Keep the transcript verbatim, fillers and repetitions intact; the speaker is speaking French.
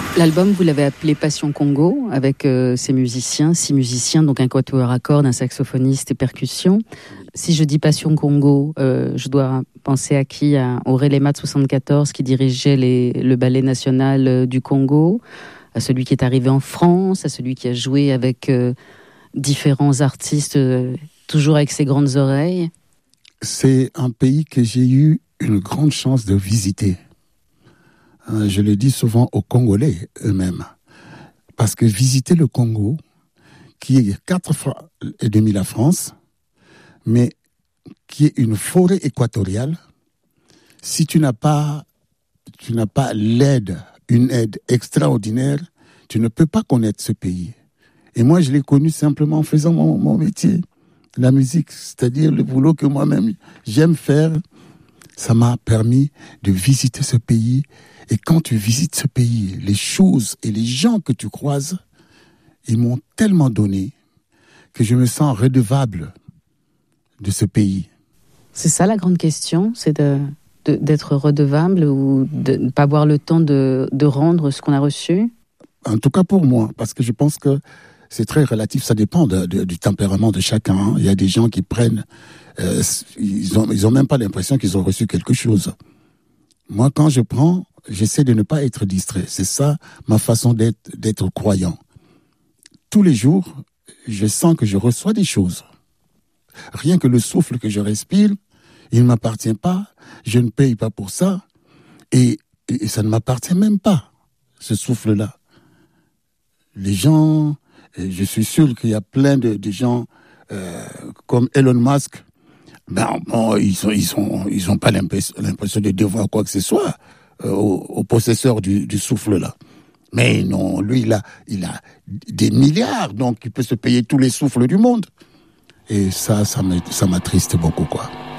L'album, vous l'avez appelé Passion Congo, avec euh, ces musiciens, six musiciens, donc un quatuor à cordes, un saxophoniste et percussion. Si je dis Passion Congo, euh, je dois penser à qui? À Aurélien Mat soixante-quatorze, qui dirigeait les, le ballet national du Congo, à celui qui est arrivé en France, à celui qui a joué avec euh, différents artistes, euh, toujours avec ses grandes oreilles. C'est un pays que j'ai eu une grande chance de visiter. Je le dis souvent aux Congolais eux-mêmes. Parce que visiter le Congo, qui est quatre fois et demi la France, mais qui est une forêt équatoriale, si tu n'as pas, tu n'as pas l'aide, une aide extraordinaire, tu ne peux pas connaître ce pays. Et moi, je l'ai connu simplement en faisant mon, mon métier, la musique, c'est-à-dire le boulot que moi-même j'aime faire. Ça m'a permis de visiter ce pays. Et quand tu visites ce pays, les choses et les gens que tu croises, ils m'ont tellement donné que je me sens redevable de ce pays. C'est ça la grande question, c'est de, de, d'être redevable ou de ne pas avoir le temps de, de rendre ce qu'on a reçu? En tout cas pour moi, parce que je pense que c'est très relatif, ça dépend de, de, du tempérament de chacun. Hein. Il y a des gens qui prennent, euh, ils ont, ils ont même pas l'impression qu'ils ont reçu quelque chose. Moi, quand je prends, j'essaie de ne pas être distrait. C'est ça ma façon d'être, d'être croyant. Tous les jours, je sens que je reçois des choses. Rien que le souffle que je respire, il ne m'appartient pas. Je ne paye pas pour ça. Et, et ça ne m'appartient même pas, ce souffle-là. Les gens, je suis sûr qu'il y a plein de, de gens euh, comme Elon Musk. Ben, bon, ils sont, ils sont, ils ont pas l'impression, l'impression de devoir quoi que ce soit euh, au, au possesseur du, du souffle-là. Mais non, lui, il a, il a des milliards, donc il peut se payer tous les souffles du monde. Et ça, ça m'attriste beaucoup, quoi.